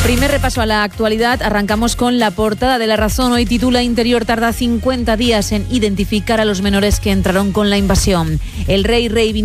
Primer repaso a la actualidad. Arrancamos con la portada de La Razón. Hoy titula: Interior tarda 50 días en identificar a los menores que entraron con la invasión. El rey